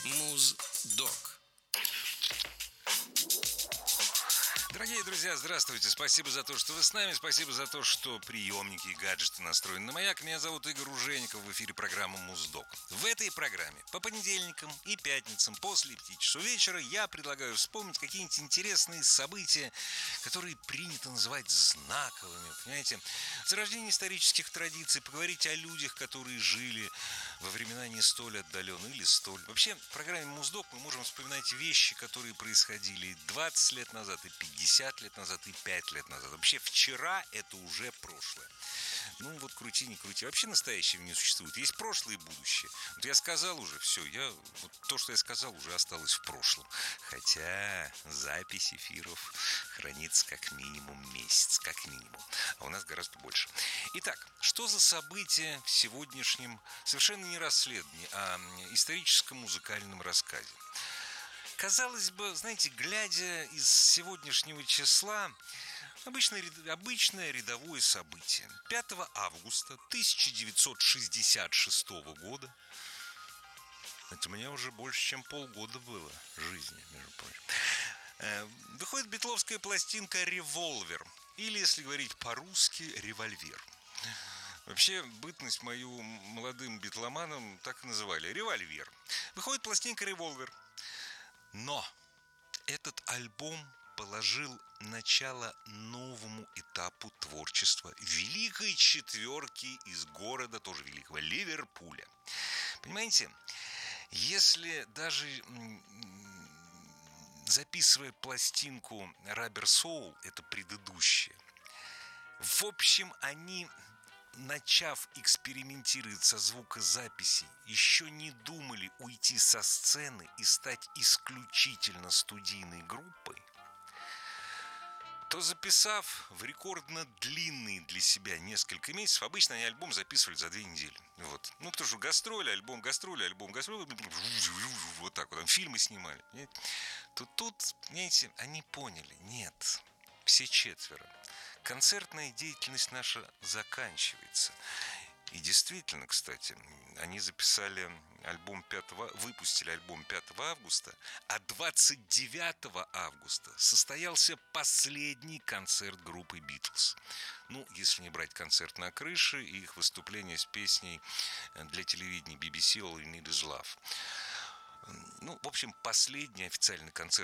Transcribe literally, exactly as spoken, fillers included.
Муздок. Дорогие друзья, здравствуйте. Спасибо за то, что вы с нами. Спасибо за то, что приемники и гаджеты настроены на маяк. Меня зовут Игорь Ужеников. В эфире программа «Муздок». В этой программе по понедельникам и пятницам после пяти часов вечера я предлагаю вспомнить какие-нибудь интересные события, которые принято называть знаковыми. Понимаете? Зарождение исторических традиций, поговорить о людях, которые жили во времена не столь отдаленные или столь. Вообще, в программе «Муздок» мы можем вспоминать вещи, которые происходили двадцать лет назад, и пятьдесят лет назад, и пять лет назад. Вообще, вчера это уже прошлое. Ну, вот крути, не крути. Вообще настоящего не существует. Есть прошлое и будущее. Вот я сказал уже, все, я, вот то, что я сказал, уже осталось в прошлом. Хотя запись эфиров хранится как минимум месяц, как минимум. А у нас гораздо больше. Итак, что за события в сегодняшнем, совершенно не расследовании, а историческом музыкальном рассказе? Казалось бы, знаете, глядя из сегодняшнего числа, обычное, обычное рядовое событие. пятого августа тысяча девятьсот шестьдесят шестого года, это мне уже больше, чем полгода было жизни, между прочим, выходит битловская пластинка «Револьвер», или, если говорить по-русски, «Револьвер». Вообще, бытность мою молодым битломаном так и называли – «Револьвер». Выходит пластинка «Револьвер». Но этот альбом положил начало новому этапу творчества великой четверки из города, тоже великого, Ливерпуля. Понимаете, если даже записывая пластинку Rubber Soul, это предыдущая, в общем, они, начав экспериментировать со звукозаписью, еще не думали уйти со сцены и стать исключительно студийной группой, то, записав в рекордно длинные для себя несколько месяцев, обычно они альбом записывали за две недели. Вот. Ну, потому что гастроли, альбом, гастроли, альбом, гастроли, вот так вот, там фильмы снимали. То тут, понимаете, они поняли, нет, все четверо. Концертная деятельность наша заканчивается. И действительно, кстати, они записали альбом пятого, выпустили альбом пятого августа, а двадцать девятого августа состоялся последний концерт группы «Битлз». Ну, если не брать концерт на крыше и их выступление с песней для телевидения би би си «All You Need Is Love». Ну, в общем, последний официальный концерт